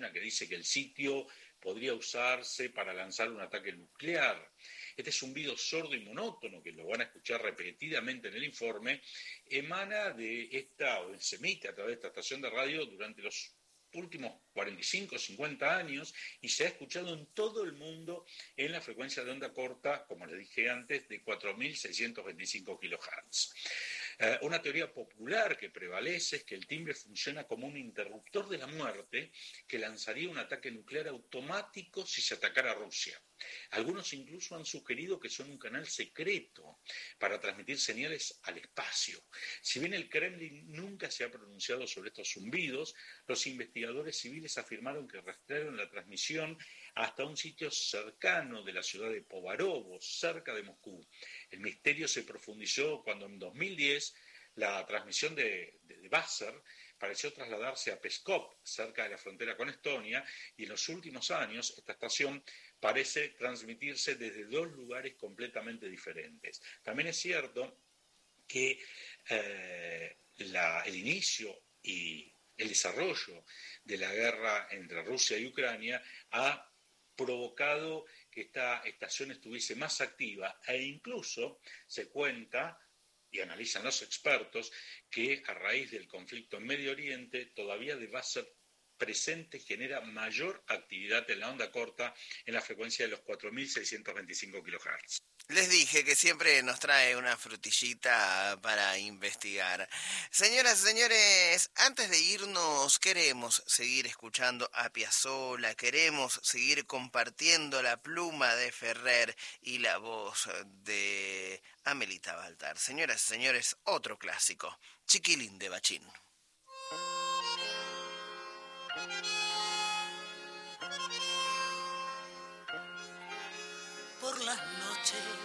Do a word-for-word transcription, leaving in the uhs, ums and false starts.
una que dice que el sitio podría usarse para lanzar un ataque nuclear. Este zumbido sordo y monótono, que lo van a escuchar repetidamente en el informe, emana de esta, o se emite a través de esta estación de radio durante los últimos cuarenta y cinco, cincuenta años, y se ha escuchado en todo el mundo en la frecuencia de onda corta, como les dije antes, de cuatro mil seiscientos veinticinco kilohertz. Eh, una teoría popular que prevalece es que el timbre funciona como un interruptor de la muerte que lanzaría un ataque nuclear automático si se atacara a Rusia. Algunos incluso han sugerido que son un canal secreto para transmitir señales al espacio. Si bien el Kremlin nunca se ha pronunciado sobre estos zumbidos, los investigadores civiles afirmaron que rastrearon la transmisión hasta un sitio cercano de la ciudad de Povarovo, cerca de Moscú. El misterio se profundizó cuando en dos mil diez la transmisión de, de, de Basser pareció trasladarse a Pskov, cerca de la frontera con Estonia, y en los últimos años esta estación parece transmitirse desde dos lugares completamente diferentes. También es cierto que eh, la, el inicio y el desarrollo de la guerra entre Rusia y Ucrania ha provocado que esta estación estuviese más activa e incluso se cuenta y analizan los expertos que a raíz del conflicto en Medio Oriente todavía debe ser presente genera mayor actividad en la onda corta en la frecuencia de los cuatro mil seiscientos veinticinco kilohertz. Les dije que siempre nos trae una frutillita para investigar. Señoras y señores, antes de irnos queremos seguir escuchando a Piazzolla, queremos seguir compartiendo la pluma de Ferrer y la voz de Amelita Baltar. Señoras y señores, otro clásico, Chiquilín de Bachín. Por las noches